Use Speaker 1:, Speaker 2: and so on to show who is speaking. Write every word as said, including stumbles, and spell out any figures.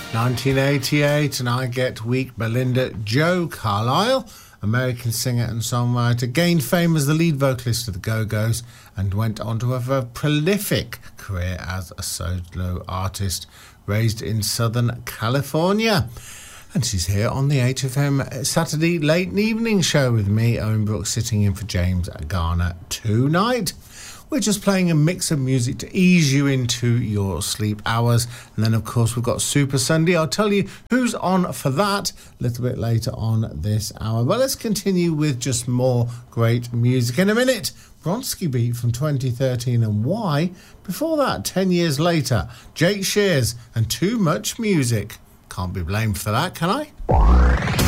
Speaker 1: nineteen eighty-eight, and I Get Weak. Belinda Jo Carlisle, American singer and songwriter, gained fame as the lead vocalist of the Go-Go's and went on to have a prolific career as a solo artist, raised in Southern California. And she's here on the H F M Saturday late evening show with me, Owen Brooks, sitting in for James Garner tonight. We're just playing a mix of music to ease you into your sleep hours. And then, of course, we've got Super Sunday. I'll tell you who's on for that a little bit later on this hour. But let's continue with just more great music in a minute. Bronski Beat from twenty thirteen, and why? Before that, ten years later, Jake Shears and Too Much Music. Can't be blamed for that, can I?